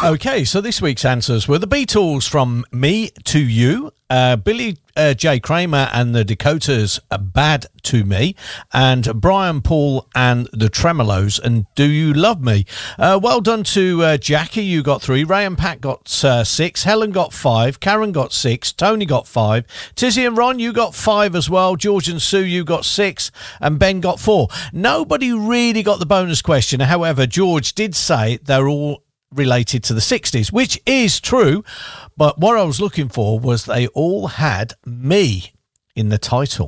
Okay, so this week's answers were the Beatles from Me to You, Billy J. Kramer and the Dakotas, Bad to Me, and Brian Paul and the Tremolos and Do You Love Me. Well done to Jackie, you got 3, Ray and Pat got 6, Helen got 5, Karen got 6, Tony got 5, Tizzy and Ron, you got 5 as well, George and Sue, you got 6, and Ben got 4. Nobody really got the bonus question. However, George did say they're all related to the 60s, which is true, but what I was looking for was they all had me in the title.